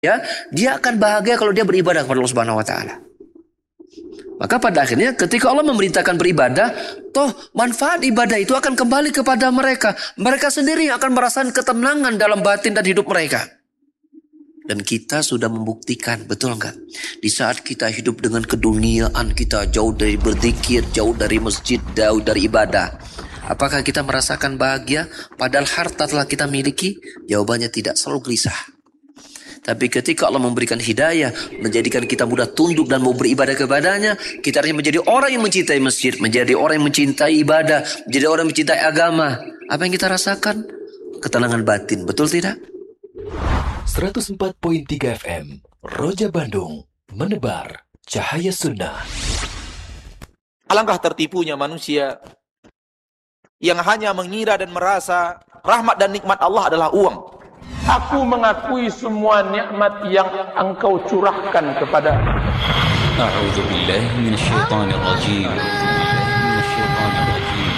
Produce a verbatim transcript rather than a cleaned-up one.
ya, dia akan bahagia kalau dia beribadah kepada Allah Subhanahu wa taala. Maka pada akhirnya ketika Allah memerintahkan beribadah, toh manfaat ibadah itu akan kembali kepada mereka. Mereka sendiri yang akan merasakan ketenangan dalam batin dan hidup mereka. Dan kita sudah membuktikan, betul enggak? Di saat kita hidup dengan keduniaan, kita jauh dari berzikir, jauh dari masjid, jauh dari ibadah. Apakah kita merasakan bahagia? Padahal harta telah kita miliki? Jawabannya tidak, selalu gelisah. Tapi ketika Allah memberikan hidayah, menjadikan kita mudah tunduk dan mau beribadah kepadanya, kita harusnya menjadi orang yang mencintai masjid, menjadi orang yang mencintai ibadah, menjadi orang yang mencintai agama. Apa yang kita rasakan? Ketenangan batin, betul tidak? seratus empat koma tiga F M Roja Bandung, menebar cahaya sunnah. Alangkah tertipunya manusia yang hanya mengira dan merasa rahmat dan nikmat Allah adalah uang. Aku mengakui semua nikmat yang engkau curahkan kepada. A'udzu billahi minasyaitonir rajim. Minasyaitonir rajim.